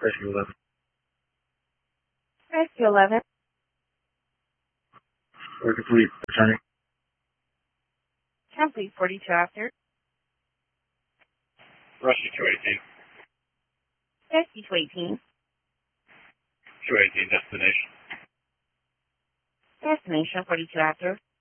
Rescue 11. Rescue 11. We're complete. Returning. Complete 42 after. Rescue 218. Rescue 218. 218, destination. Destination 42 after.